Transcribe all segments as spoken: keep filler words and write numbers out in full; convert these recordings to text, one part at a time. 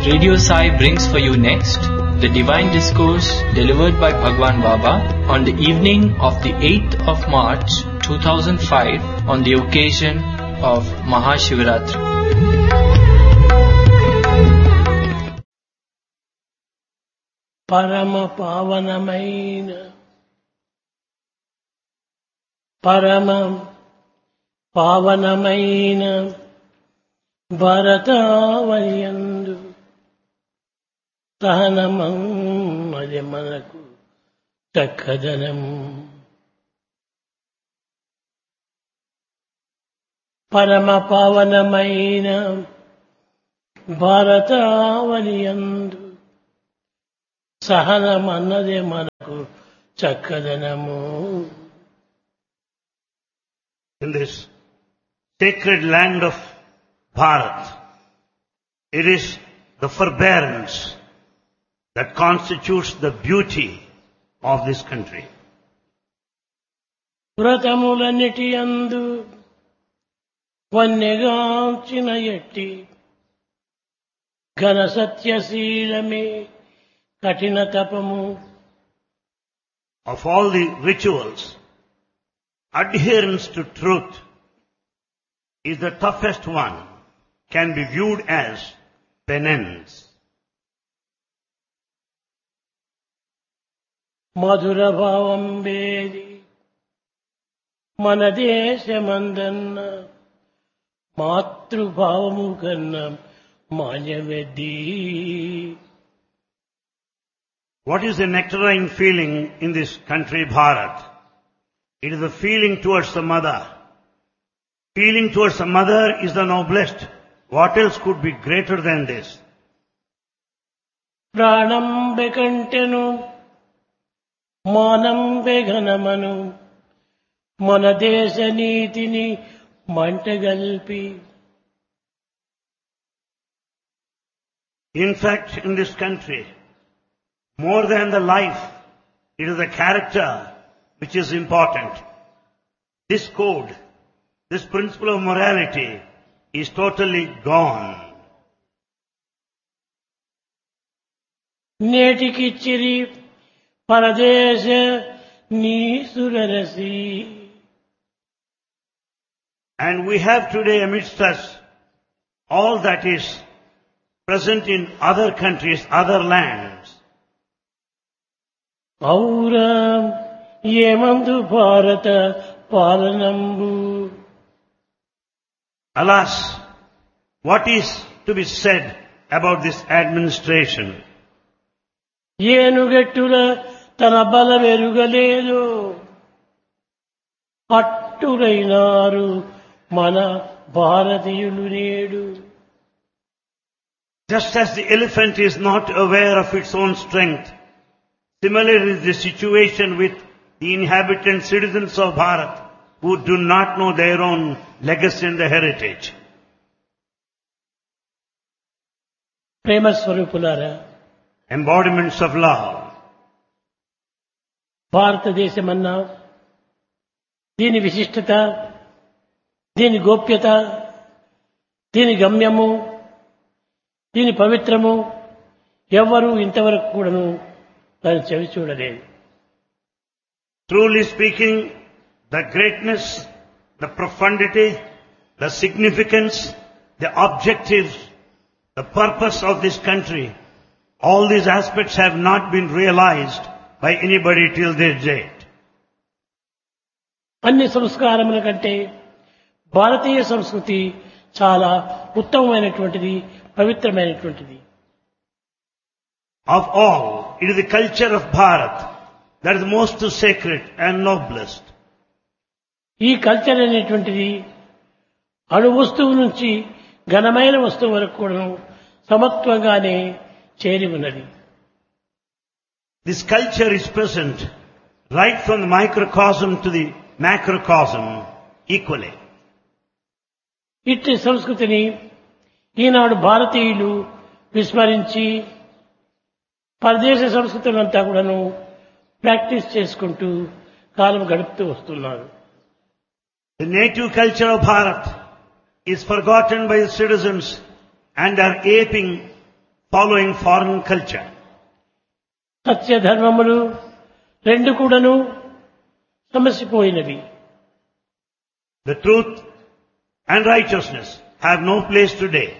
Radio Sai brings for you next the Divine Discourse delivered by Bhagwan Baba on the evening of the eighth of March two thousand five on the occasion of Mahashivaratri. పరమ పావనమైన పరమ పావనమైన భారతావనియందు సహనమది మనకు చక్కదనం. పరమ పావనమైన భారతావనియందు సహనమన్నదే మనకు చక్కదనము. In this sacred land of Bharat, it is the forbearance that constitutes the beauty of this country. వ్రతములన్నిటి యందు వన్నెగాంచిన ఎట్టి ఘన సత్యశీలమే కఠిన తపము. Of all the rituals, adherence to truth is the toughest one, can be viewed as penance. మధుర భావం వేది మన దేశమందన్న మాతృభావము కన్నా మాన్యవెద్ది. What is the nectarine feeling in this country, Bharat? It is the feeling towards the mother. Feeling towards the mother is the noblest. What else could be greater than this? ప్రాణం బెకంటెను మానం బెఘనమను మన దేశ నీతిని మంటగల్పి. In fact, in this country, more than the life, it is the character which is important. This code, this principle of morality is totally gone. నేటికిచ్చిరి పరదేశ నీసురరసి. And we have today amidst us all that is present in other countries, other lands. ఔరా ఏమందు భారత పాలనంబు. Alas, what is to be said about this administration? ఏనుగెట్టుల తన బలమెరుగలేదు అట్టురైనారు మన భారతీయులు నేడు. Just as the elephant is not aware of its own strength, similarly is the situation with the inhabitant citizens of Bharat who do not know their own legacy and their heritage. ప్రేమ స్వరూపులారా, Embodiments of love. భారతదేశమన్నా దీని విశిష్టత, దీని గోప్యత, దీని గమ్యము, దీని పవిత్రము ఎవ్వరూ ఇంతవరకు కూడాను దాన్ని చెవి చూడలేదు. Truly speaking, the greatness, the profundity, the significance, the objectives, the purpose of this country, all these aspects have not been realized by anybody till this date. అన్ని సంస్కారముల కంటే భారతీయ సంస్కృతి చాలా ఉత్తమమైనటువంటిది, పవిత్రమైనటువంటిది. Of all, it is the culture of Bharat that is most sacred and noblest. ఈ culture అనేటువంటిది అణు వస్తువు నుంచి ఘనమైన వస్తువు వరకు కూడా సమత్వంగానే చేరి ఉన్నది. This culture is present right from the microcosm to the macrocosm equally. ఇట్టి సంస్కృతిని ఈనాడు భారతీయులు విస్మరించి పరదేశ సంస్కృతులంతా కూడాను ప్రాక్టీస్ చేసుకుంటూ కాలం గడుపుతూ వస్తున్నారు. The native culture of Bharat is forgotten by the citizens and are aping following foreign culture. సత్య ధర్మములు రెండు కూడాను సమసిపోయినవి. The truth and righteousness have no place today.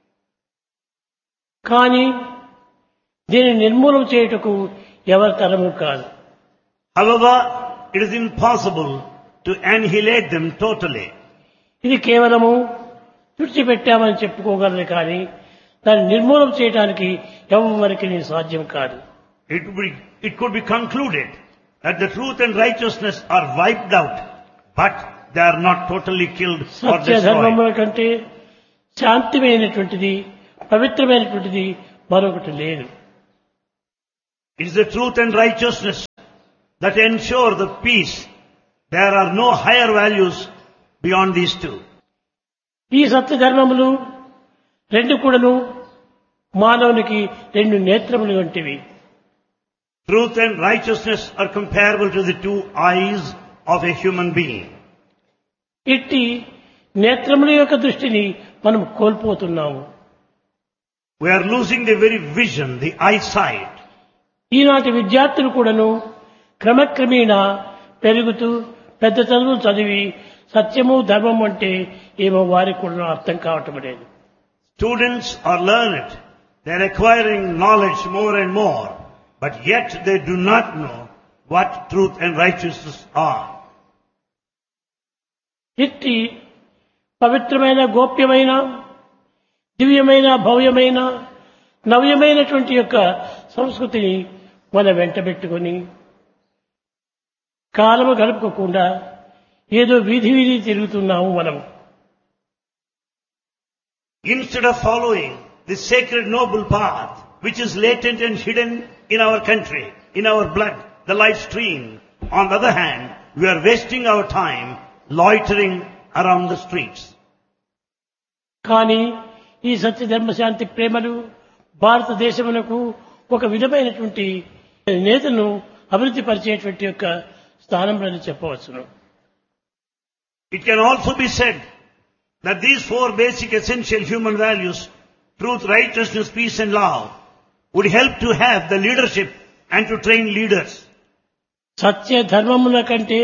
కానీ దీన్ని నిర్మూలన చేయుటకు ఎవరి తరము కాదు. However, it is impossible to annihilate them totally. ఇది కేవలము తుడిచిపెట్టామని చెప్పుకోగలరు కానీ దాన్ని నిర్మూలన చేయడానికి ఎవరికి సాధ్యం కాదు. It would be, it could be concluded that the truth and righteousness are wiped out, but they are not totally killed or Satya destroyed. ధర్మముల కంటే శాంతిమైనటువంటిది పవిత్రమైనటువంటిది మరొకటి లేదు. It is the truth and righteousness that ensure the peace. There are no higher values beyond these two. ఈ సత్య ధర్మములు రెండు కూడాను మానవునికి రెండు నేత్రములు వంటివి. Truth and righteousness are comparable to the two eyes of a human being. ఇట్టి నేత్రముల యొక్క దృష్టిని మనం కోల్పోతున్నాము. We are losing the very vision, the eyesight. ఈనాటి విద్యార్థులు కూడాను క్రమక్రమేణా పెరుగుతూ పెద్ద చదువులు చదివి సత్యము ధర్మం అంటే ఏమో వారికి కూడా అర్థం కావటం లేదు. Students are learned. They are acquiring knowledge more and more. But yet they do not know what truth and righteousness are. ఇట్టి పవిత్రమైన గోప్యమైన దివ్యమైన భవ్యమైన నవ్యమైనటువంటి యొక్క సంస్కృతిని మన వెంటబెట్టుకొని కాలము గడుపుకోకుండా ఏదో వీధి వీధి తిరుగుతున్నాము మనం. Instead of following the sacred noble path which is latent and hidden in our country, in our blood, the life stream, on the other hand, we are wasting our time loitering around the streets. కానీ ఈ సత్య ధర్మ శాంతి ప్రేమలు భారతదేశమునకు ఒక విధమైనటువంటి నేతను అభివృద్ధి పరిచేటువంటి యొక్క స్థానంలో చెప్పవచ్చును. It can also be said that these four basic essential human values, truth, righteousness, peace and love, would help to have the leadership and to train leaders. సత్య ధర్మముల కంటే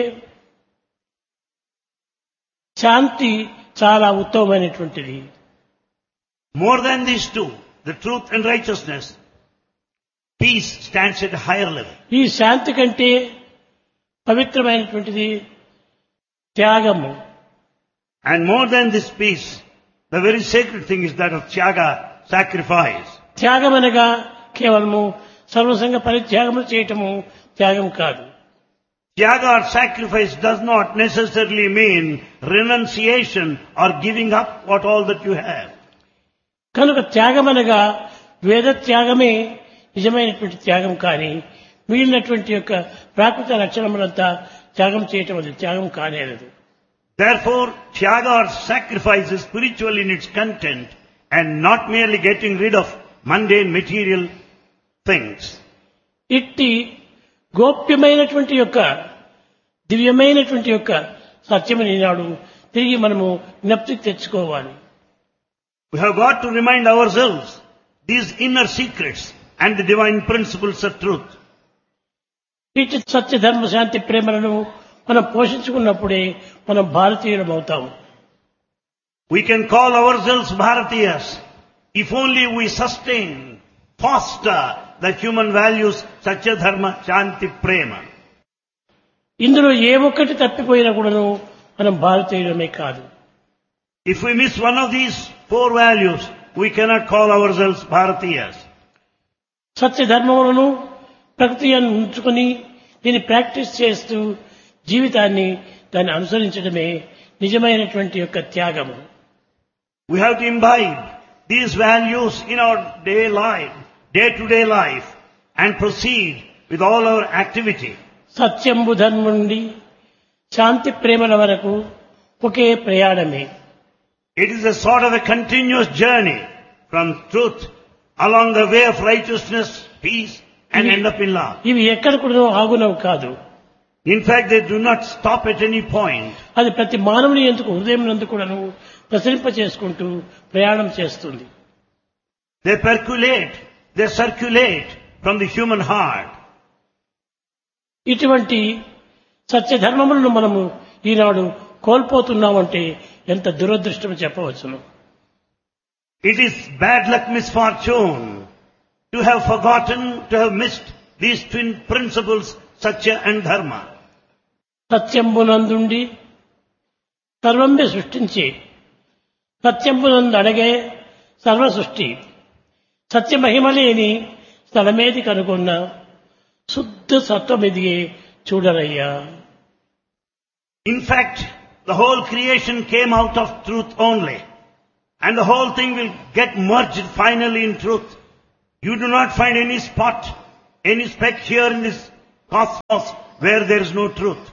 శాంతి చాలా ఉత్తమమైనటువంటిది. More than these two, the truth and righteousness, peace stands at a higher level. ఈ శాంతి కంటే పవిత్రమైనటువంటిది త్యాగము. And more than this peace, the very sacred thing is that of tyaga, sacrifice. త్యాగం అనగా కేవలము సర్వసంగ పరిత్యాగము చేయటము త్యాగం కాదు. Tyaga or sacrifice does not necessarily mean renunciation or giving up what all that you have. కనుక త్యాగం అనగా వేద త్యాగమే నిజమైనటువంటి త్యాగం కానీ మిగిలినటువంటి యొక్క ప్రాకృత లక్షణములంతా త్యాగం చేయటం అది త్యాగం కానేరదు. Therefore, tyaga or sacrifice is spiritual in its content and not merely getting rid of mundane material things. ఇట్టి గోప్యమైనటువంటి యొక్క దివ్యమైనటువంటి యొక్క సత్యమని ఈనాడు తిరిగి మనము జ్ఞప్తికి తెచ్చుకోవాలి. We have got to remind ourselves these inner secrets and the divine principles of truth. ఇట్టి సత్య ధర్మ శాంతి ప్రేమలను మనం పోషించుకున్నప్పుడే మనం భారతీయులం అవుతాము. We can call ourselves Bharatiyas if only we sustain, foster the human values Satya Dharma, Shanti, Prema. ఇందులో ఏ ఒక్కటి తప్పిపోయినా కూడాను మనం భారతీయులమే కాదు. If we miss one of these four values, we cannot call ourselves Bharatiyas. సత్య ధర్మములను ప్రకృతిని ఉంచుకొని దీన్ని ప్రాక్టీస్ చేస్తూ జీవితాన్ని దాన్ని అనుసరించడమే నిజమైనటువంటి యొక్క త్యాగము. We have to imbibe these values in our day life, day-to-day life, and proceed with all our activity. సత్యంబు ధర్మం నుండి శాంతి ప్రేమల వరకు ఒకే ప్రయాణమే. It is a sort of a continuous journey from truth along the way of righteousness, peace, and end up in love. ఇవి ఎక్కడ కూడా ఆగునవు కాదు. In fact, they do not stop at any point. అది ప్రతి మానవుని ఎందుకు హృదయం నందు కూడాను ప్రసరింప చేసుకుంటూ ప్రయాణం చేస్తుంది. They percolate, they circulate from the human heart. ఇటువంటి సత్యధర్మములను మనము ఈనాడు కోల్పోతున్నామంటే ఎంత దురదృష్టం చెప్పవచ్చును. It is bad luck, misfortune, to have forgotten, to have missed these twin principles, Satya and Dharma. సత్యంబునందుండి సర్వంబి సృష్టించి సత్యంబునందు అడగే సర్వ సృష్టి సత్య మహిమలేని స్థలమేది కనుగొన్న శుద్ధ సత్వమిదిగే చూడరయ్యా. In fact, the whole creation came out of truth only. And the whole thing will get merged finally in truth. You do not find any spot, any speck here in this cosmos where there is no truth.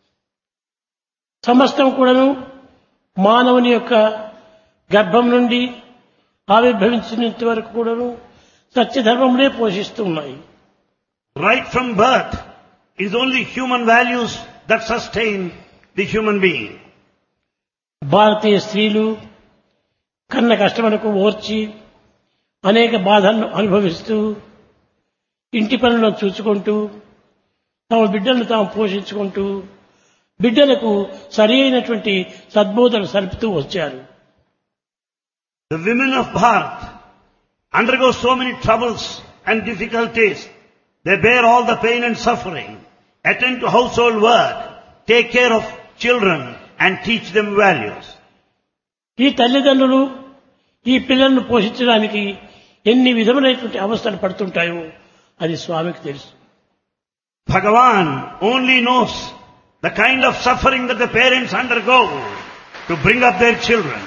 సమస్తం కూడాను మానవుని యొక్క గర్భం నుండి ఆవిర్భవించినంత వరకు కూడాను సత్యధర్మములే పోషిస్తున్నాయి. Right from birth, it is only human values that sustain the human being. భారతీయ స్త్రీలు కన్న కష్టములకు ఓర్చి అనేక బాధలను అనుభవిస్తూ ఇంటి పనులను చూసుకుంటూ తమ బిడ్డలను తాము పోషించుకుంటూ బిడ్డలకు సరి అయినటువంటి సద్బోధన సలుపుతూ వచ్చారు. The women of Bharat undergo so many troubles and difficulties. They bear all the pain and suffering, attend to household work, take care of children and teach them values. ఈ తల్లిదండ్రులు ఈ పిల్లలను పోషించడానికి ఎన్ని విధములైనటువంటి అవస్థలు పడుతుంటాయో అది స్వామికి తెలుసు. Bhagavan only knows the kind of suffering that the parents undergo to bring up their children.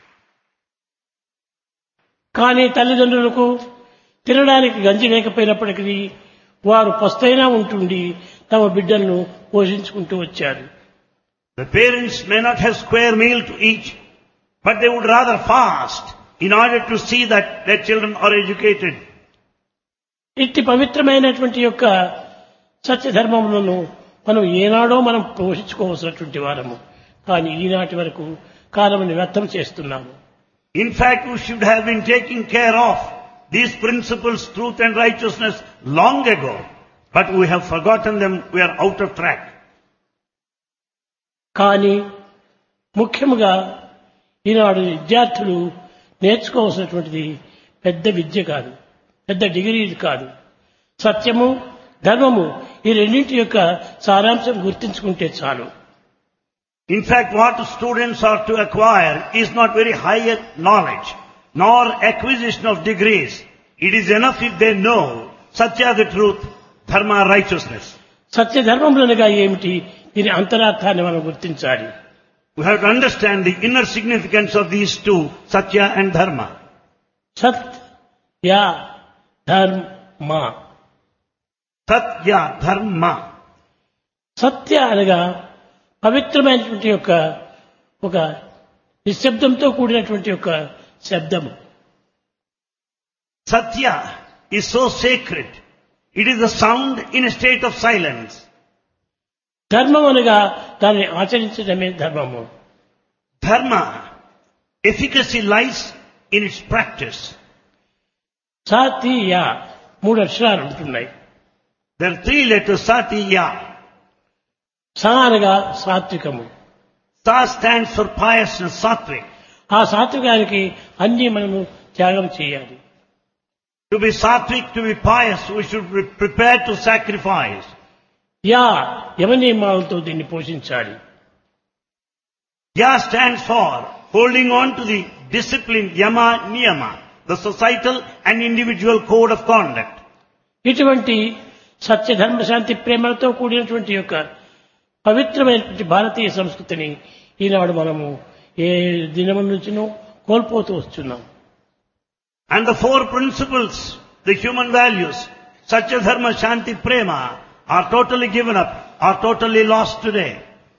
కానీ తల్లిదండ్రులకు తినడానికి గంజి లేకపోయినప్పటికీ వారు పస్తైనా ఉంటుండి తమ బిడ్డలను పోషించుకుంటూ వచ్చారు. The parents may not have square meal to eat, but they would rather fast in order to see that their children are educated. ఇట్టి పవిత్రమైనటువంటి యొక్క సత్యధర్మములను మనం ఏనాడో మనం పోషించుకోవాల్సినటువంటి వారము. కానీ ఈనాటి వరకు కాలముని వ్యర్థం చేస్తున్నాము. In fact, we should have been taking care of these principles, truth and righteousness long ago, but we have forgotten them. We are out of track. కానీ ముఖ్యముగా ఈనాడు విద్యార్థులు నేర్చుకోవాల్సినటువంటిది పెద్ద విద్య కాదు, పెద్ద డిగ్రీలు కాదు. సత్యము ధర్మము ఈ రెండింటి యొక్క సారాంశం గుర్తించుకుంటే చాలు. In fact, what students are to acquire is not very higher knowledge, nor acquisition of degrees. It is enough if they know Satya, the truth, Dharma, righteousness. సత్య ధర్మములనగా ఏమిటి, దీని అంతరార్థాన్ని మనం గుర్తించాలి. We have to understand the inner significance of these two, Satya and Dharma. సత్య ధర్మ. Satya, Dharma. సత్య అనగా పవిత్రమైనటువంటి యొక్క ఒక నిశ్శబ్దంతో కూడినటువంటి యొక్క శబ్దము. Satya is so sacred. It is a sound in a state of silence. ధర్మం అనగా దాన్ని ఆచరించడమే ధర్మము. Dharma, efficacy lies in its practice. సాతియ మూడు అక్షరాలు ఉంటున్నాయి. There are three letters, Satya. సా అనగా సాత్వికము. Sa stands for piousness, sattvic. ఆ సాత్వికానికి అన్ని మనము త్యాగం చేయాలి. To be sattvic, to be pious, we should be prepared to sacrifice. Yeah యమనియమాలతో దీన్ని పోషించాలి. Ya stands for holding on to the discipline, yama, niyama, the societal and individual code of conduct. ఇటువంటి సత్య ధర్మ శాంతి ప్రేమలతో కూడినటువంటి యొక్క పవిత్రమైనటువంటి భారతీయ సంస్కృతిని ఈనాడు మనము ఏ దినము నుంచినో కోల్పోతూ వస్తున్నాం. And the four principles, the human values, Satya, Dharma, Shanti, Prema, are totally given up, are totally lost today.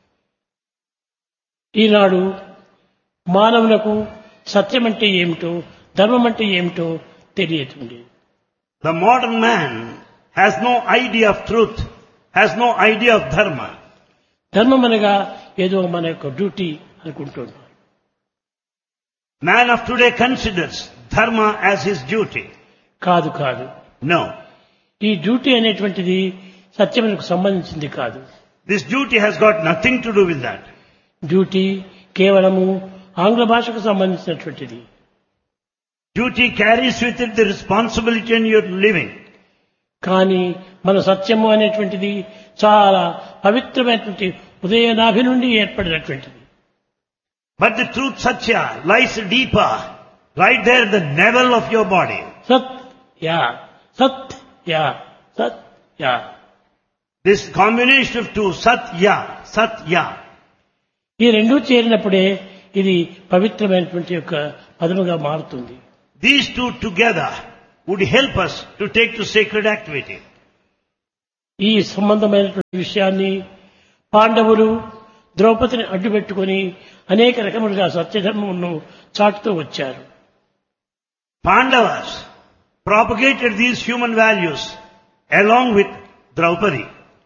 ఈనాడు మానవులకు సత్యం అంటే ఏమిటో ధర్మం అంటే ఏమిటో తెలియదు. The modern man has no idea of truth, has no idea of dharma. ధర్మం అనగా ఏదో మన యొక్క డ్యూటీ అనుకుంటున్నాం. Man of today considers dharma as his duty. కాదు కాదు No. ఈ డ్యూటీ అనేటువంటిది సత్యమునకు సంబంధించింది కాదు. This duty has got nothing to do with that. Duty కేవలము ఆంగ్ల భాషకు సంబంధించినటువంటిది. Duty carries with it the responsibility in your living. కానీ మన సత్యము అనేటువంటిది చాలా పవిత్రమైనటువంటి ఉదయనాభి నుండి ఏర్పడినటువంటిది. But the truth Satya lies deeper, right there at the navel of your body. Satya Satya Satya. This combination of two, Satya, Satya. ఈ రెండూ చేరినప్పుడే ఇది పవిత్రమైనటువంటి యొక్క పదముగా మారుతుంది. These two together would help us to take to sacred activity. ఈ సంబంధమైనటువంటి విషయాన్ని పాండవులు ద్రౌపదిని అడ్డుపెట్టుకుని అనేక రకములుగా సత్యధర్మమును చాటుతూ వచ్చారు. Pandavas propagated these human values along with Draupadi.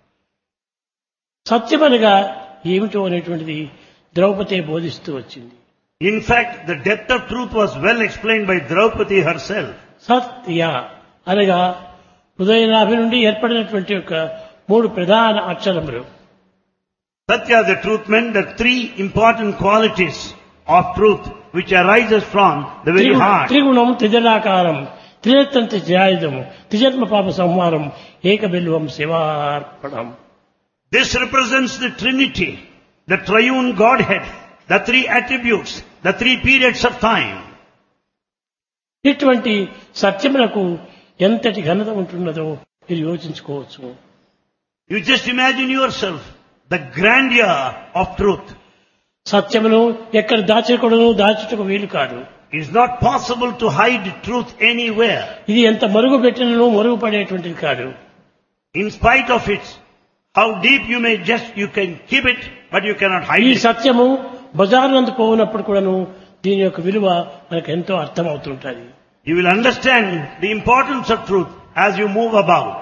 సత్యమనగా ఏమిటో అనేటువంటిది ద్రౌపది బోధిస్తూ వచ్చింది. In fact, the depth of truth was well explained by Draupadi herself. సత్య అనగా హృదయనాభి నుండి ఏర్పడినటువంటి యొక్క మూడు ప్రధాన అక్షరములు. Satya, the truth, meant the three important qualities of truth which arises from the very heart. త్రిగుణం త్రిజలాకారం త్రినేత్రంతి ధ్యాయుధం త్రిజన్మ పాప సంహారం ఏకబిల్వం శివార్పణం. This represents the Trinity, the triune Godhead, the three attributes, the three periods of time. ఇటువంటి సత్యములకు ఎంతటి ఘనత ఉంటున్నదో మీరు యోచించుకోవచ్చు. You just imagine yourself the grandeur of truth. సత్యమును ఎక్కడ దాచకూడదు, దాచుటకు వీలు కాదు. It is not possible to hide truth anywhere. ఇది ఎంత మరుగు పెట్టినను మరుగు పడేటువంటిది కాదు. In spite of it, how deep you may just, you can keep it, but you cannot hide ఈ it. సత్యము బజార్నందు పోయినప్పుడు కూడాను దీని యొక్క విలువ మనకు ఎంతో అర్థమవుతుంటుంది. You will understand the importance of truth as you move about.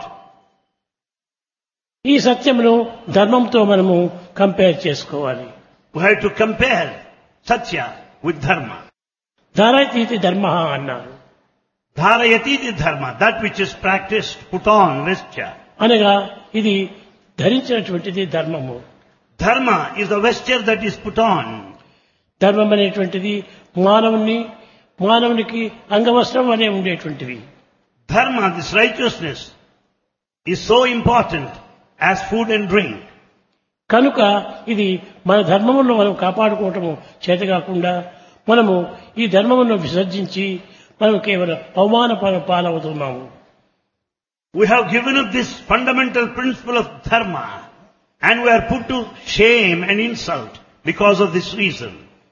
ఈ సత్యమును ధర్మంతో మనము కంపేర్ చేసుకోవాలి. We have to compare Satya with Dharma. ధారయతీతి ధర్మ అన్నారు. Dharayatiti Dharma, that which is practiced, put on, vesture. అనగా ఇది ధరించినటువంటిది ధర్మము. Dharma is the vesture that is put on. ధర్మం అనేటువంటిది మానవుని మానవునికి అంగవస్త్రం అనే ఉండేటువంటివి. Dharma, this righteousness, is so important as food and drink. కనుక ఇది మన ధర్మమును మనం కాపాడుకోవటము చేతకాకుండా మనము ఈ ధర్మమును విసర్జించి మనం కేవలం అవమాన పాలవుతున్నాము. We have given up this fundamental principle of Dharma and we are put to shame and insult because of this reason.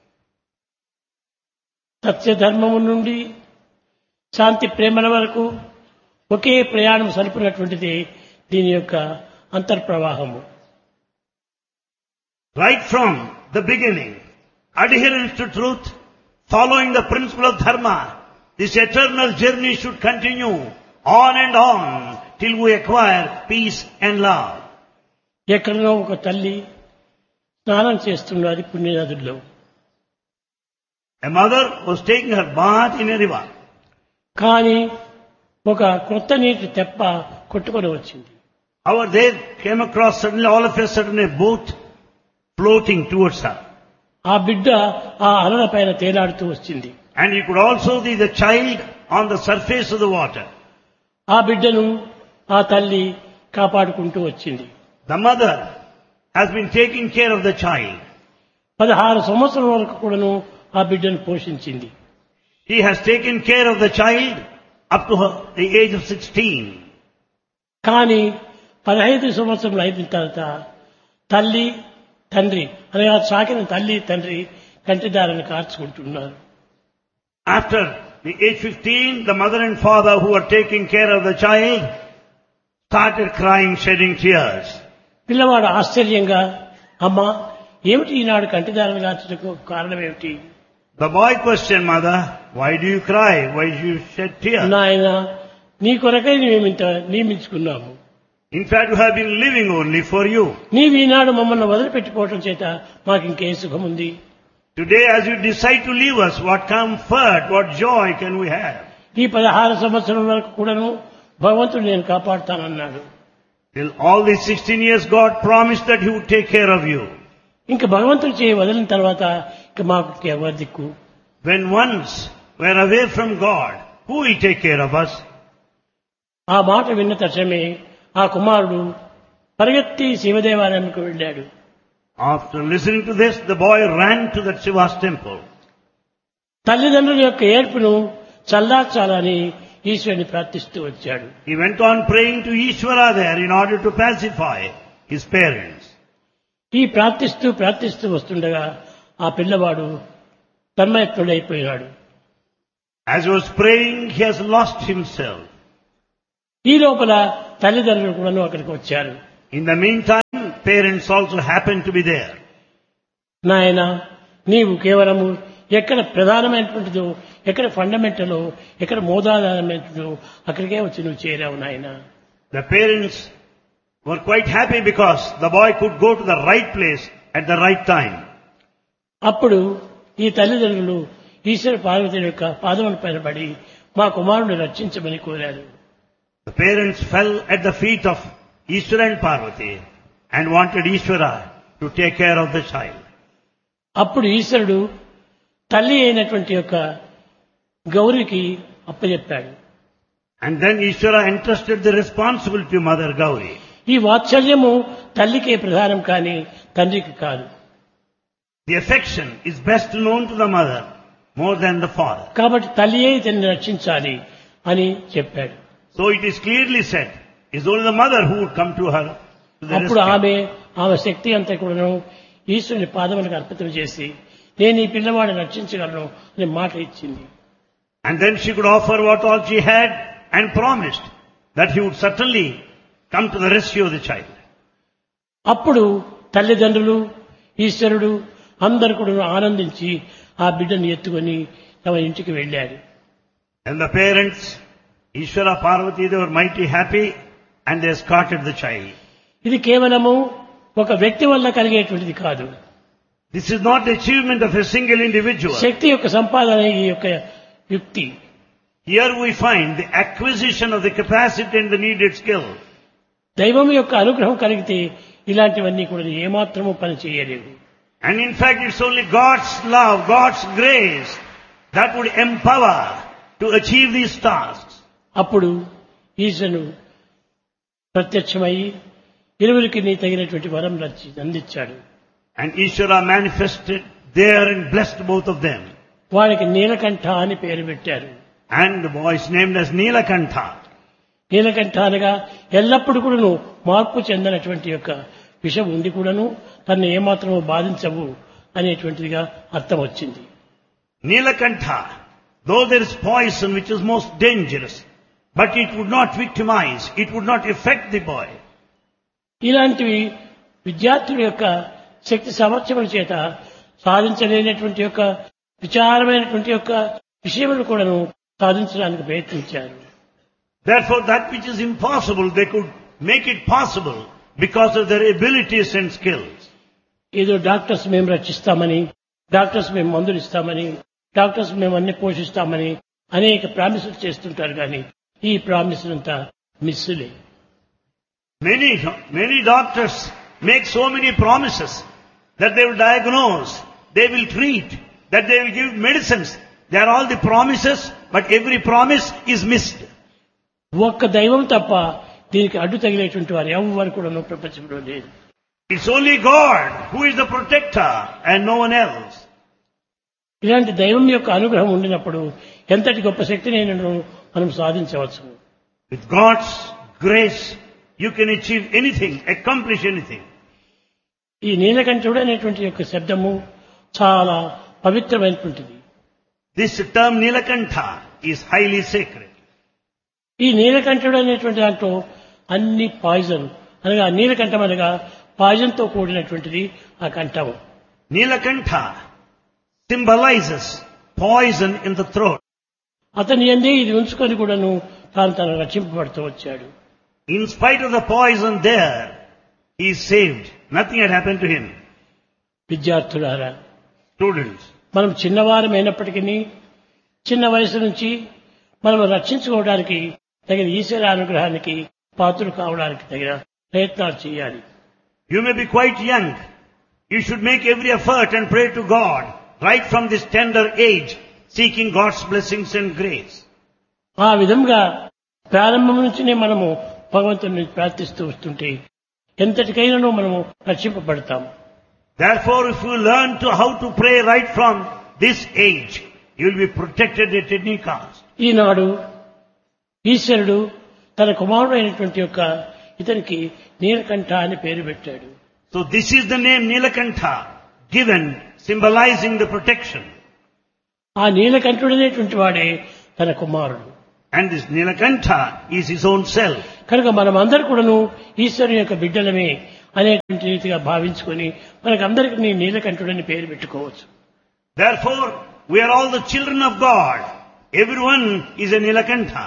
సత్య ధర్మము నుండి శాంతి ప్రేమల వరకు ఒకే ప్రయాణం సరిపినటువంటిది దీని యొక్క అంతర్ప్రవాహము. Right from the beginning, adherence to truth, following the principle of Dharma, this eternal journey should continue on and on till we acquire peace and love. ఎక్కడనో ఒక తల్లి స్నానం చేస్తున్నది పుణ్యనదుల్లో. A mother was taking her bath in a river. కానీ ఒక కొత్త నీటి తెప్ప కొట్టుకొని వచ్చింది. However, there came across suddenly all of a sudden a boat floating towards her. ఆ బిడ్డ ఆ అలల పైన తేలాడుతూ వచ్చింది. And you could also see the child on the surface of the water. ఆ బిడ్డను ఆ తల్లి కాపాడుకుంటూ వచ్చింది. The mother has been taking care of the child. పదహారు సంవత్సరాల వరకు కూడాను ఆ బిడ్డను పోషించింది. She has taken care of the child up to her, the age of sixteen. కానీ పదహైదు సంవత్సరాలు అయిన తర్వాత తల్లి తండ్రి అనగా సాకిన తల్లి తండ్రి కంటిదారని కార్చుకుంటున్నారు. After the age fifteen, the mother and father who were taking care of the child started crying, shedding tears. పిల్లవాడు ఆశ్చర్యంగా అమ్మా ఏమిటి ఈనాడు కంటిదారని కార్చడానికి కారణం ఏమిటి? The boy questioned mother, why do you cry? Why do you shed tears? నాయన నీ కొరకై మేము ఇంత నియమించుకున్నాము. In fact, we have been living only for you. నీవు ఈనాడు మమ్మల్ని వదిలిపెట్టిపోవటం చేత మాకు ఇంకే సుఖం ఉంది. Today, as you decide to leave us, what comfort, what joy can we have? ఈ పదహారు సంవత్సరం వరకు కూడాను భగవంతుడు నేను కాపాడుతానన్నాడు. Till all these sixteen years, God promised that He would take care of you. ఇంకా భగవంతుడు చేయి వదిలిన తర్వాత ఇక మాకు ఎవరి దిక్కు? When once we are away from God, who will take care of us? ఆ మాట విన్న తక్షణమే ఆ కుమారుడు పరిగెత్తి శివదేవాలయానికి వెళ్ళాడు. After listening to this, the boy ran to that Shiva's temple. తల్లిదండ్రుల యొక్క ఏర్పును చల్లార్చాలని ఈశ్వరుని ప్రార్థిస్తూ వచ్చాడు. He went on praying to Ishvara there in order to pacify his parents. ఈ ప్రార్థిస్తూ ప్రార్థిస్తూ వస్తుండగా ఆ పిల్లవాడు తన్మయత్తుడైపోయాడు. As he was praying, he has lost himself. ఈ లోపల తల్లిదండ్రులు కూడాను అక్కడికి వచ్చారు. In the meantime, parents also happened to be there. నాయన, నీవు కేవలము ఎక్కడ ప్రధానమైనటువంటిదో, ఎక్కడ ఫండమెంటలో, ఎక్కడ మూలాధారమైనదో అక్కడికే వచ్చి నువ్వు చేరావు నాయన. The parents were quite happy because the boy could go to the right place at the right time. అప్పుడు ఈ తల్లిదండ్రులు ఈశ్వర పార్వతి యొక్క పాదముల పైన పడి మా కుమారుని రక్షించమని కోరారు. The parents fell at the feet of Ishvara and Parvati and wanted Ishvara to take care of the child. అప్పుడు ఈశ్వరుడు తల్లి అయినటువంటి యొక్క గౌరికి అప్పచెప్పాడు. And then Ishvara entrusted the responsibility to Mother Gauri. ఈ వాత్సల్యము తల్లికే ప్రధానం కానీ తండ్రికి కాదు. The affection is best known to the mother more than the father. కాబట్టి తల్లియే ఇతన్ని రక్షించాలి అని చెప్పాడు. So it is clearly said, it's only the mother who would come to her to the అప్పుడు rescue. ఆమె ఆమె శక్తి అంతా కూడాను ఈశ్వరుని పాదములకు అర్పితం చేసి నేను ఈ పిల్లవాడిని రక్షించగలను అనే మాట ఇచ్చింది. And then she could offer what all she had and promised that he would certainly come to the rescue of the child. అప్పుడు తల్లిదండ్రులు ఈశ్వరుడు అందరు కూడా ఆనందించి ఆ బిడ్డను ఎత్తుకొని తమ ఇంటికి వెళ్ళారు. And the parents, Ishvara, Parvati, they were mighty happy and they escorted the child. ఇది కేవలము ఒక వ్యక్తి వల్ల కలిగేటువంటిది కాదు. This is not the achievement of a single individual. శక్తి యొక్క సంపాదన ఈ యొక్క యుక్తి. Here we find the acquisition of the capacity and the needed skill. దైవం యొక్క అనుగ్రహం కలిగితే ఇలాంటివన్నీ కూడా ఏమాత్రము పని చేయలేవు. And in fact, it's only God's love, God's grace that would empower to achieve these tasks. అప్పుడు ఈశ్వరుడు ప్రత్యక్షమై ఇరువురికి నీ తగినటువంటి వరం రచి అందించాడు. And Ishvara manifested there and blessed both of them. వారికి నీలకంఠ అని పేరు పెట్టారు. And the boy is named as Nilakantha. Neelakantha అనగా ఎల్లప్పుడూ కూడాను మార్పు చెందినటువంటి యొక్క విషం ఉండి కూడాను తనను ఏమాత్రము బాధించవు అనేటువంటిదిగా అర్థం వచ్చింది. Nilakantha, though there is poison which is most dangerous, but it would not victimize, it would not affect the boy. ఇలాంటివి విద్యార్థుల యొక్క శక్తి సామర్థ్యముల చేత సాధించలేనటువంటి యొక్క విచారమైనటువంటి యొక్క విషయములు కూడాను సాధించడానికి ప్రయత్నించారు. Therefore, that which is impossible, they could make it possible because of their abilities and skills. ఏదో డాక్టర్స్ మేము రక్షిస్తామని, డాక్టర్స్ మేము మందులు ఇస్తామని, డాక్టర్స్ మేము అన్ని పోషిస్తామని అనేక ప్రామిసులు చేస్తుంటారు కానీ ఈ ప్రామిసులంతా మిస్సులే. Many, many doctors make so many promises that they will diagnose, they will treat, that they will give medicines. They are all the promises, but every promise is missed. ఒక్క దైవం తప్ప దీనికి అడ్డు తగిలేటువంటి వారు ఎవరు కూడా ప్రపంచంలో లేదు. It's only God who is the protector and no one else. ఇలాంటి దైవం యొక్క అనుగ్రహం ఉండినప్పుడు ఎంతటి గొప్ప శక్తిని మనం సాధించవచ్చు. With God's grace, you can achieve anything, accomplish anything. ఈ నీలకంఠుడు అనేటువంటి యొక్క శబ్దము చాలా పవిత్రమైనటువంటిది. This term Nilakantha is highly sacred. ఈ నీలకంఠుడు అనేటువంటి దాంట్లో అన్ని పాయిజన్ అనగా నీలకంఠం అనగా పాయిజన్ తో కూడినటువంటిది ఆ కంఠము. Nilakantha symbolizes poison in the throat. అతని యందే ఇది ఉంచుకొని కూడాను తాను తను రక్షింపబడుతూ వచ్చాడు. In spite of the poison there, he is saved. Nothing had happened to him. విద్యార్థులారా, Students, మనం చిన్నవారమైనప్పటికీ చిన్న వయసు నుంచి మనం రక్షించుకోవడానికి తగిన ఈశ్వర అనుగ్రహానికి పాత్రలు కావడానికి తగిన ప్రయత్నాలు చేయాలి. you may be quite young. You should make every effort and pray to God right from this tender age, seeking God's blessings and grace. ఆ విధంగా ప్రారంభం నుంచినే మనము భగవంతుని ప్రార్థిస్తూ వస్తుంటే ఎంతటికైనా మనము రక్షింపబడతాం. Therefore, if you learn to how to pray right from this age, you will be protected at any cost. ఈనాడు ఈశ్వరుడు తన కుమారుడు అయినటువంటి యొక్క ఇతనికి నీలకంఠ అని పేరు పెట్టాడు. So this is the name Nilakantha, given symbolizing the protection. ఆ నీలకంఠుడనేటువంటి వాడే తన కుమారుడు. And this Nilakantha is his own self. కనుక మనం అందరూ కూడాను ఈశ్వరుని యొక్క బిడ్డలమే అనేటువంటి రీతిగా భావించుకొని మనకు అందరికీ నీలకంఠుడని పేరు పెట్టుకోవచ్చు. Therefore, we are all the children of God. Everyone is a Nilakantha.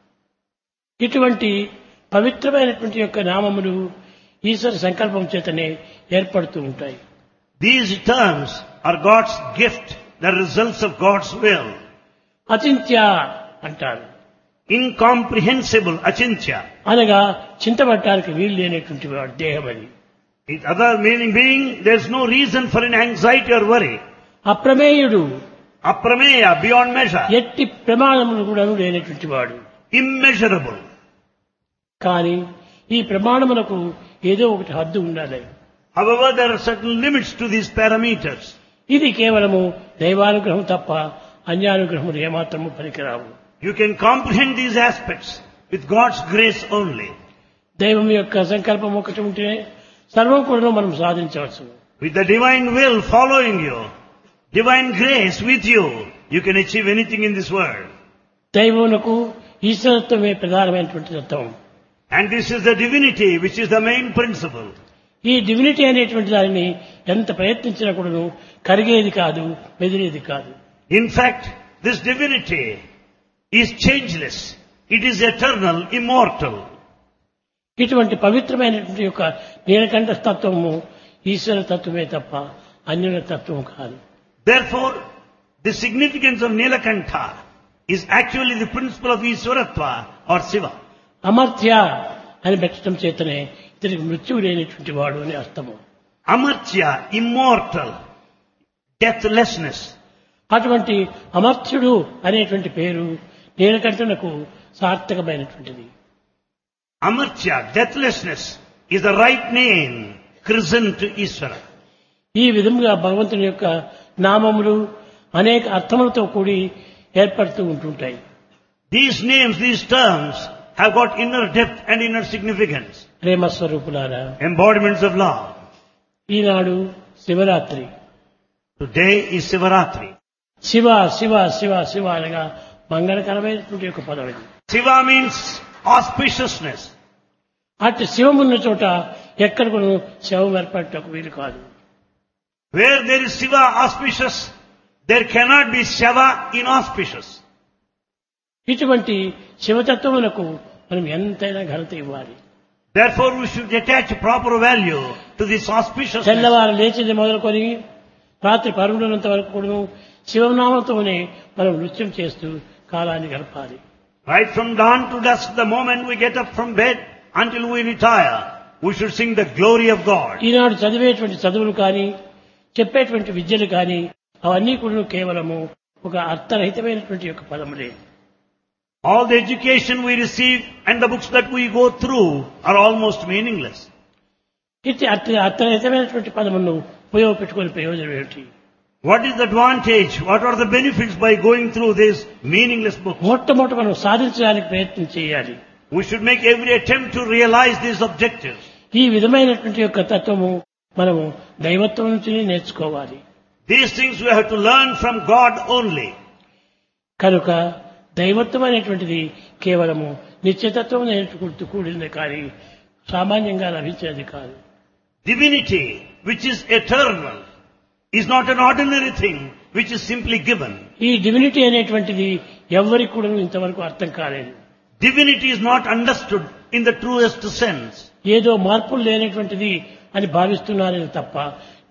ఇటువంటి పవిత్రమైనటువంటి యొక్క నామములు ఈశ్వర సంకల్పం చేతనే ఏర్పడుతూ ఉంటాయి. These terms are God's gift, the results of God's will. అచింత్య అంటారు. Incomprehensible, achintya. అనగా చింతపడటానికి వీలు లేనటువంటి వాడు దేహం అని. Its other meaning being, there is no reason for an anxiety or worry. అప్రమేయుడు, Aprameya, beyond measure. ఎట్టి ప్రమాణములు కూడా లేనటువంటి వాడు. Immeasurable. కానీ ఈ ప్రమాణములకు ఏదో ఒకటి హద్దు ఉండాలి. However, there are certain limits to these parameters. ఇది కేవలము దైవానుగ్రహం తప్ప అన్యానుగ్రహములు ఏమాత్రము పనికిరావు. You can comprehend these aspects with God's grace only. దైవం యొక్క సంకల్పం ఒకటి ఉంటే సర్వం కూడా మనం సాధించవచ్చు. With the divine will following you, divine grace with you, you can achieve anything in this world. దైవమునకు ఈశ్వరత్వమే ప్రధానమైనటువంటి తత్వం. And this is the divinity which is the main principle. ఈ డివినిటీ అనేటువంటి దానిని ఎంత ప్రయత్నించినా కూడాను కరిగేది కాదు, మెదిలేది కాదు. In fact, this divinity is changeless. It is eternal, immortal. ఇటువంటి పవిత్రమైనటువంటి యొక్క నీలకంఠ తత్వము ఈశ్వర తత్వమే తప్ప అన్యుల తత్వం కాదు. Therefore, the significance of Nilakantha is actually the principle of Iswaratva or Shiva. Amartya అని పెట్టడం చేతనే ఇతనికి మృత్యువు లేనటువంటి వాడు అని అర్థము. Amartya, immortal, deathlessness. అటువంటి అమర్త్యుడు అనేటువంటి పేరు నీలకంఠునకు సార్థకమైనటువంటిది. Amartya, deathlessness, is the right name christened to Iswara. ఈ విధంగా భగవంతుని యొక్క నామములు అనేక అర్థములతో కూడి ఏర్పడుతూ ఉంటుంటాయి. These names, these terms have got inner depth and inner significance. ప్రేమస్వరూపులారా, Embodiments of love. Eenadu Shivaratri. Today is Sivaratri. Shiva Shiva Shiva Shiva అనగా మంగళకరమైనటువంటి యొక్క పదం ఇది. Shiva means auspiciousness. అటు శివమున్న చోట ఎక్కడ కూడా శవం ఏర్పడటకు వీలు కాదు. Where there is Shiva auspicious, there cannot be Shava inauspicious. ఇటువంటి శివతత్వమునకు మనం ఎంతైనా ఘనత ఇవ్వాలి. Therefore, we should attach proper value to this auspiciousness. తెల్లవారు లేచింది మొదలుకొని రాత్రి పరుగునంత వరకు కూడా శివనామంతోనే మనం నృత్యం చేస్తూ కాలాన్ని గడపాలి. Right from dawn to dusk, the moment we get up from bed until we retire, we should sing the glory of God. ఈనాడు చదివేటువంటి చదువులు కానీ చెప్పేటువంటి విద్యలు కానీ అవన్నీ కూడా కేవలము ఒక అర్థరహితమైనటువంటి యొక్క పదములే. All the education we receive and the books that we go through are almost meaningless. ఇది అర్థ అర్థరహితమైనటువంటి పదమును ఉపయోగపెట్టుకునే ప్రయోజనం ఏమిటి? What is the advantage? What are the benefits by going through this meaningless book? మొట్టమొదట మనం సాధించడానికి ప్రయత్నం చేయాలి. We should make every attempt to realize these objectives. ఈ విధమైనటువంటి యొక్క తత్వము మనము దైవత్వం నుంచి నేర్చుకోవాలి. These things we have to learn from God only. కనుక దైవత్వం అనేటువంటిది కేవలము నిత్యతత్వం నేర్చుకుంటూ కూడింది కానీ సామాన్యంగా లభించేది కాదు. Divinity, which is eternal, is not an ordinary thing which is simply given. ఈ డివినిటీ అనేటువంటిది ఎవరికి కూడా ఇంతవరకు అర్థం కాలేదు. Divinity is not understood in the truest sense. ఏదో మార్పులు లేనటువంటిది అని భావిస్తున్నారని తప్ప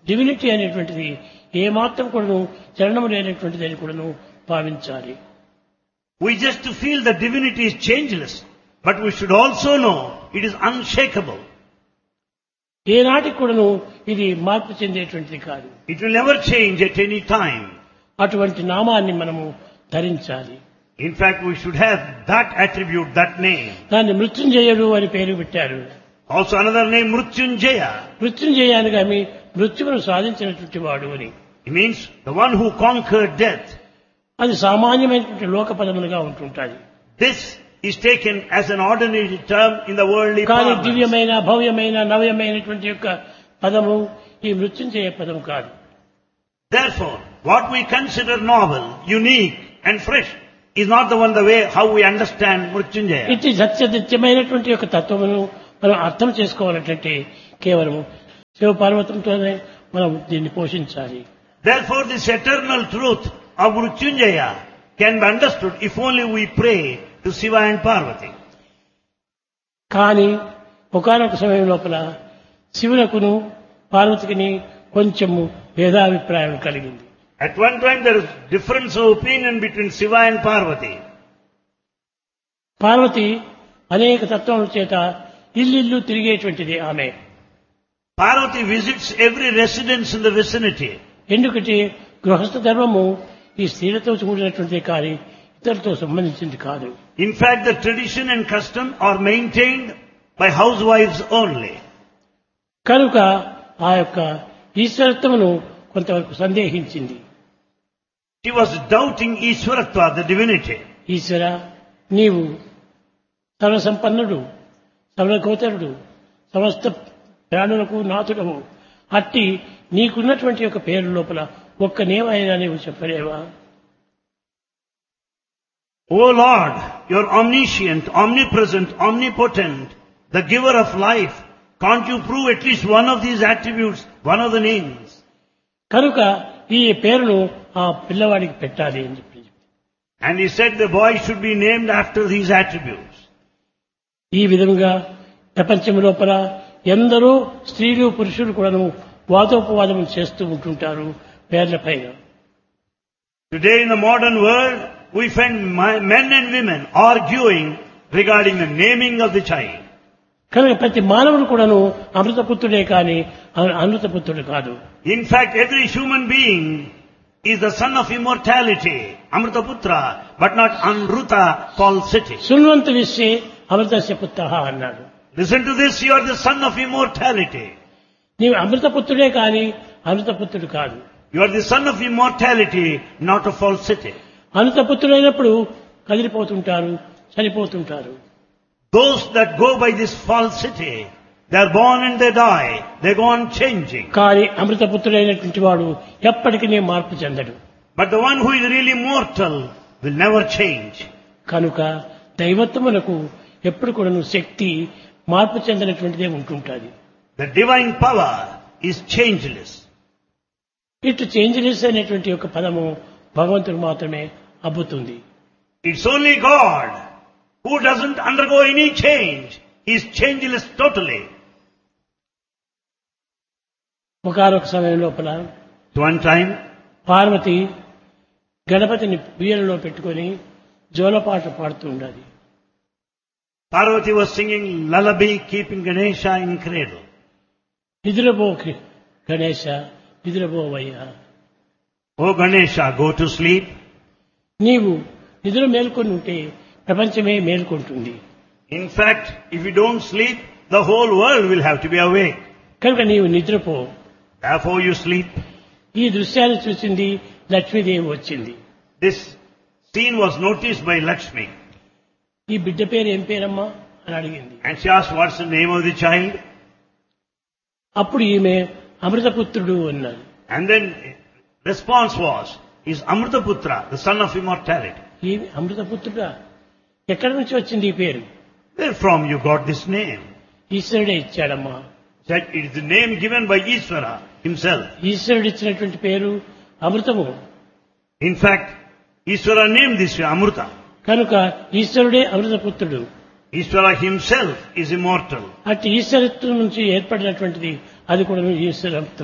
డివినిటీ అనేటువంటిది ఏమాత్రం కూడాను చలనము లేనటువంటిది అని కూడాను భావించాలి. We just feel that divinity is changeless, but we should also know it is unshakable. ఏనాటికి కూడాను ఇది మార్పు చెందేటువంటిది కాదు. It will never change at any time. అటువంటి నామాన్ని మనము ధరించాలి. In fact, we should have that attribute, that name. దాన్ని మృత్యుంజయుడు అని పేరు పెట్టారు. Also another name, Mrutyunjaya. మృత్యుంజయ అనగా మీ మృత్యువును సాధించినటువంటి వాడు అని. It means the one who conquered death. అది సామాన్యమైనటువంటి లోక పదములుగా ఉంటుంటాయి. This is taken as an ordinary term in the worldly కానీ parlance. దివ్యమైన భవ్యమైన నవ్యమైనటువంటి యొక్క పదము ఈ మృత్యుంజయ పదము కాదు. Therefore, what we consider novel, unique and fresh is not the one the way how we understand Mrutyunjaya. ఇది సత్యనిత్యమైనటువంటి యొక్క తత్వమును మనం అర్థం చేసుకోవాలంటే కేవలం శివ పార్వతంతోనే మనం దీన్ని పోషించాలి. Therefore, this eternal truth of Mrutyunjaya can be understood if only we pray to Shiva and Parvati. కానీ ఒకానొక సమయం లోపల శివునకును పార్వతికిని కొంచెము భేదాభిప్రాయం కలిగింది. At one time there is difference of opinion between Shiva and Parvati. Parvati అనేక తత్వముల చేత ఇల్లిల్లు తిరిగేటువంటిది ఆమె. Parvati visits every residence in the vicinity. ఎందుకంటే గృహస్థ ధర్మము ఈ స్త్రీలతో కూడినటువంటిది కానీ ఇతరులతో సంబంధించింది కాదు. In fact, the tradition and custom are maintained by housewives only. కనుక ఆ యొక్క ఈశ్వరత్వమును కొంతవరకు సందేహించింది. She was doubting Ishwaratva, the divinity. ఈశ్వర నీవు సర్వసంపన్నుడు, సర్వగోచరుడు, సమస్త ప్రాణులకు నాథుడవు. అట్టి నీకున్నటువంటి యొక్క పేరు లోపల ఒక్క నేమైనా నీవు చెప్పలేవా? O Lord, you are omniscient, omnipresent, omnipotent, the giver of life. Can't you prove at least one of these attributes, one of the names? కనుక ఈ పేరును ఆ పిల్లవాడికి పెట్టాలి అని చెప్పి. And he said the boy should be named after these attributes. ఈ విధంగా ప్రపంచం లోపల ఎందరో స్త్రీలు పురుషులు కూడాను వాదోపవాదం చేస్తూ ఉంటుంటారు పేర్ల పైన. Today in the modern world, we find men and women arguing regarding the naming of the child. కనుక ప్రతి మానవుడు కూడాను అమృతపుత్రుడే కానీ అమృతపుత్రుడు కాదు. In fact, every human being is the son of immortality, Amrutaputra, but not Anruta, falsity. శృణ్వంతు విశ్వే అమృతస్య పుత్రః అన్నాడు. Listen to this, you are the son of immortality. నీవు అమృతపుత్రుడే కానీ అమృతపుత్రుడు కాదు. You are the son of immortality, not of falsity. అమృతపుత్రుడైనప్పుడు కదిలిపోతుంటారు, చనిపోతుంటారు. Those that go by this falsity, they are born and they die, they go on changing. కానీ అమృతపుత్రుడైనటువంటి వాడు ఎప్పటికీ మార్పు చెందడు. But the one who is really mortal will never change. కనుక దైవత్వమునకు ఎప్పుడు కూడాను శక్తి మార్పు చెందినటువంటిదే ఉంటుంటుంది. The divine power is changeless. ఇటు changeless అనేటువంటి ఒక పదము భగవంతుడు మాత్రమే అబ్బుతుంది. It's only God who doesn't undergo any change. He is changeless totally. ఒకనొక సమయం లోపల One time, పార్వతి గణపతిని ఉయ్యాలలో పెట్టుకొని జోలపాట పాడుతూ ఉండాలి. Parvati was singing lullaby, keeping Ganesha in cradle. నిద్రపో Ganesha నిద్రపోవయ్యా. Oh Ganesha, go to sleep. నీవు నిద్ర మేల్కొని ఉంటే ప్రపంచమే మేల్కొంటుంది. In fact, if you don't sleep, the whole world will have to be awake. కనుక నీవు నిద్రపో. Therefore you sleep. ఈ దృశ్యాన్ని చూసింది లక్ష్మీదేవి వచ్చింది. This scene was noticed by Lakshmi. ఈ బిడ్డ పేరు ఏం పేరమ్మా అని అడిగింది. And she asked, what's the name of the child? అప్పుడు ఈమె అమృతపుత్రుడు అన్నాడు. And then response was, is Amrutaputra, the son of immortality. ఈ అమృతపుత్రుడా ఎక్కడి నుంచి వచ్చింది ఈ పేరు? Where from you got this name? ఈశ్వరుడే ఇచ్చాడమ్మా. Said it is the name given by Ishvara himself. ఈశ్వరుడు ఇచ్చినటువంటి పేరు అమృతము. In fact, Ishvara named this Amruta. కనుక ఈశ్వరుడే అమృతపుత్రుడు. Ishvara himself is immortal. అట్టి ఈశ్వరత్వం నుంచి ఏర్పడినటువంటిది అది కూడా ఈశ్వరత్వమే.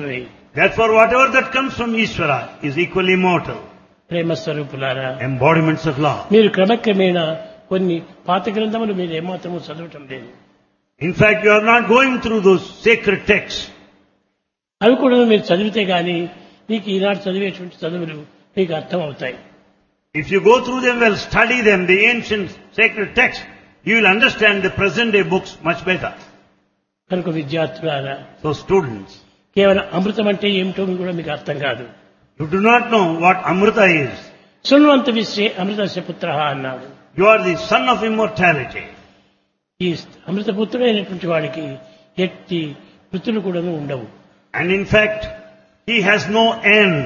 Therefore, whatever that comes from Ishvara is equally immortal. ప్రేమ స్వరూపులారా, Embodiments of love. మీరు క్రమక్రమేణా కొన్ని పాత గ్రంథములు మీరు ఏమాత్రము చదవటం లేదు. In fact, you are not going through those sacred texts. అవి కూడా మీరు చదివితే గాని మీకు ఈనాడు చదివేటువంటి చదువులు మీకు అర్థం అవుతాయి. If you go through them well, study them, the ancient sacred texts, you will understand the present day books much better. కనుక విద్యార్థులారా, So students, కేవలం అమృతం అంటే ఏమిటో కూడా మీకు అర్థం కాదు. you do not know what Amrita is. శృణ్వంత విశ్వే అమృతస్య పుత్రః అన్నాడు. You are the son of immortality. ఈ అమృతపుత్రుడైనటువంటి వాడికి ఎట్టి వృత్తులు కూడా ఉండవు. And in fact, he has no end.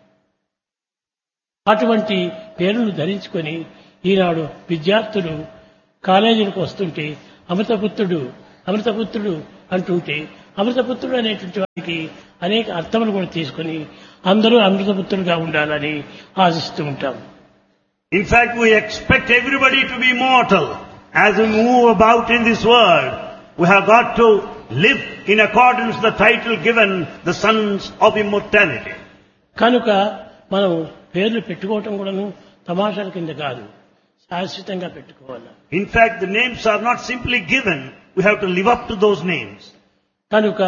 అటువంటి పేరును ధరించుకొని ఈనాడు విద్యార్థులు కాలేజీలకు వస్తుంటే అమృతపుత్రుడు అమృతపుత్రుడు అంటుంటే అమృతపుత్రుడు అనేటువంటి వారికి అనేక అర్థములు కూడా తీసుకొని అందరూ అమృతపుత్రులుగా ఉండాలని ఆశిస్తూ ఉంటాం. In fact, we expect everybody to be immortal. As we move about in this world, we have got to live in accordance with the title given, the sons of immortality. కనుక మనం పేర్లు పెట్టుకోవటం కూడాను తమాషాల కింద కాదు, శాశ్వతంగా పెట్టుకోవాలి. In fact, the names are not simply given, we have to live up to those names. కనుక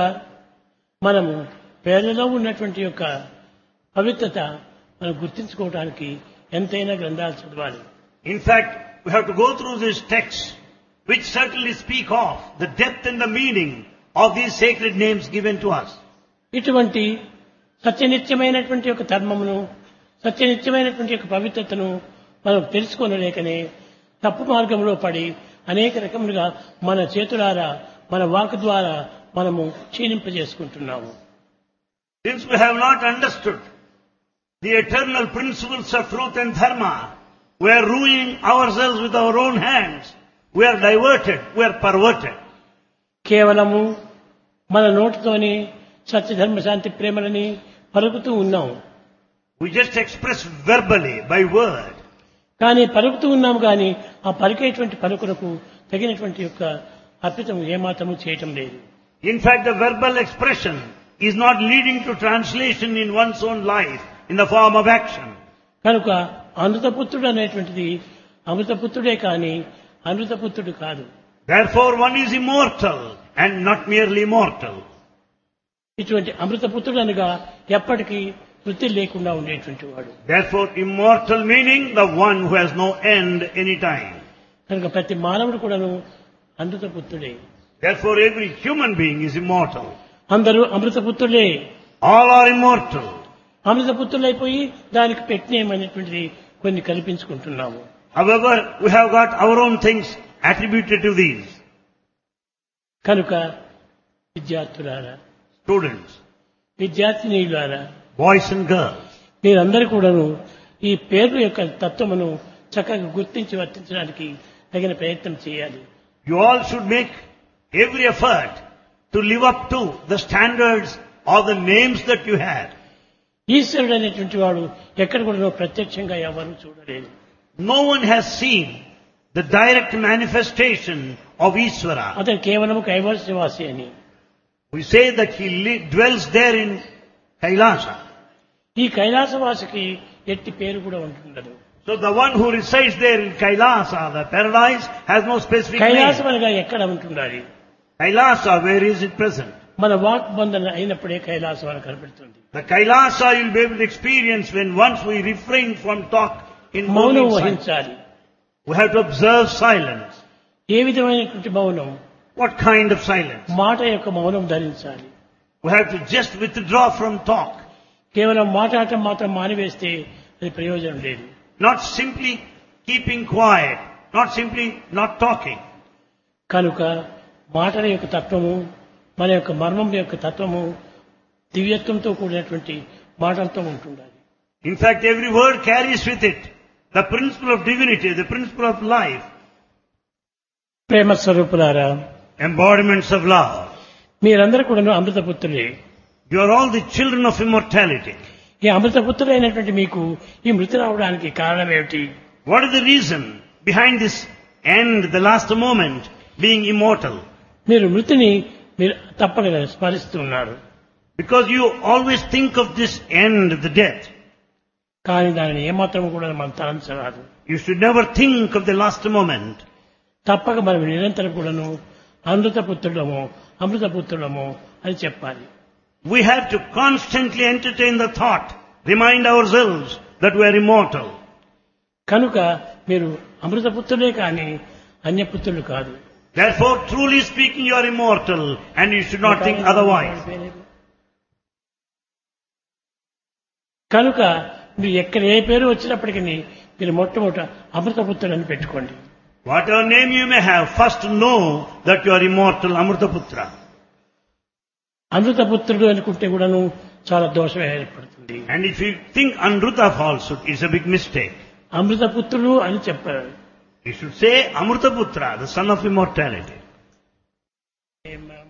మనము పేర్లలో ఉన్నటువంటి యొక్క పవిత్రత మనం గుర్తించుకోవడానికి ఎంతైనా గ్రంథాలు చదవాలి. In fact, we have to go through these texts which certainly speak of the depth and the meaning of these sacred names given to us. ఇటువంటి సత్యనిత్యమైనటువంటి యొక్క ధర్మమును, సత్యనిత్యమైనటువంటి యొక్క పవిత్రతను మనం తెలుసుకోలేకనే తప్పు మార్గంలో పడి అనేక రకములుగా మన చేతులారా మన వాక్ ద్వారా మనము క్షీణింపజేసుకుంటున్నాము. Since we have not understood the eternal principles of truth and dharma, we are ruining ourselves with our own hands. We are diverted, we are perverted. కేవలము మన నోటితోని సత్యధర్మ శాంతి ప్రేమలని పలుకుతూ ఉన్నాం. We just express verbally, by word. కానీ పలుకుతూ ఉన్నాము కానీ ఆ పలికేటువంటి పలుకులకు తగినటువంటి యొక్క అర్పితం ఏమాత్రము చేయటం లేదు. In fact, the verbal expression is not leading to translation in one's own life in the form of action. కనుక అమృతపుత్రుడు అనేటువంటిది అమృతపుత్రుడే కానీ అమృతపుత్రుడు కాదు. Therefore, one is immortal and not merely mortal. ఇటువంటి అమృతపుత్రుడు అనగా ఎప్పటికీ వృత్తి లేకుండా ఉండేటువంటి వాడు. Therefore, immortal meaning the one who has no end any time. కనుక ప్రతి మానవుడు కూడాను అమృతపుత్రుడే. Therefore, every human being is immortal. అందరూ అమృతపుత్రులే. All are immortal. అమృతపుత్రులైపోయి దానికి పెట్టినేమనేటువంటిది కొన్ని కల్పించుకుంటున్నాము. However, we have got our own things attributed to these. కనుక విద్యార్థులారా, Students, విద్యార్థినీయులారా, boys and girls, మీరందరూ కూడాను ఈ పేరు యొక్క తత్వమును చక్కగా గుర్తించి వర్తించడానికి తగిన ప్రయత్నం చేయాలి. you all should make every effort to live up to the standards of the names that you have. ఈశ్వరుడు అనేటువంటి వాడు ఎక్కడ కూడా ప్రత్యక్షంగా ఎవరు చూడలేదు. No one has seen the direct manifestation of Ishvara. అతను కేవలం కైవల్యవాసి అని. We say that he li- dwells there in Kailasa. ఈ కైలాసవాసికి ఎట్టి పేరు కూడా ఉంటుండదు. So the one who resides there in Kailasa, the paradise, has no specific Kailasam name. అనగా ఎక్కడ ఉంటుండాలి? Kailasa, where is it present? మన వాక్ బంధన అయినప్పుడే కైలాసం అని కనబడుతుంది. The Kailasa you'll be able to experience when once we refrain from talk in మౌనం moving silence. వహించాలి. We have to observe silence. ఏ విధమైనటువంటి మౌనం? What kind of silence? మాట యొక్క మౌనం ధరించాలి. We have to just withdraw from talk. కేవలం మాట్లాడటం మాత్రం మానివేస్తే అది ప్రయోజనం లేదు. Not simply keeping quiet, not simply not talking. కనుక మాటల యొక్క తత్వము, మన యొక్క మర్మం యొక్క తత్వము దివ్యత్వంతో కూడినటువంటి మాటలతో ఉంటుండాలి. In fact, every word carries with it the principle of divinity, the principle of life, ప్రేమ స్వరూపులారా, embodiments of love. మీరందరూ కూడా అమృతపుత్రులే. You are all the children of immortality. ఈ అమృతపుత్రులైనటువంటి మీకు ఈ మృతి రావడానికి కారణం ఏమిటి? What is the reason behind this end, the last moment, being immortal? మీరు మృతిని మీరు తప్పక స్మరిస్తున్నారు. Because you always think of this end, the death. కానీ దానిని ఏమాత్రం కూడా మనం తలంచరాదు. You should never think of the last moment. తప్పక మనం నిరంతరం కూడాను అమృతపుత్రుడము అమృతపుత్రుడము అని చెప్పాలి. We have to constantly entertain the thought, remind ourselves that we are immortal. కనుక మీరు అమృతపుత్రులే కానీ అన్యపుత్రులు కాదు. Therefore, truly speaking, you are immortal and you should not think otherwise. కనుక మీరు ఎక్కడ ఏ పేరు వచ్చినప్పటికీ మీరు మొట్టమొదట అమృతపుత్రుడు అని పెట్టుకోండి. Whatever name you may have, first know that you are immortal, Amrutaputra. అమృతపుత్రుడు అనుకుంటే కూడాను చాలా దోషం ఏర్పడుతుంది. And if you think Anruta falsehood, it's a big mistake. అమృతపుత్రుడు అని చెప్పారు. You should say Amrutaputra, the son of immortality. Amen.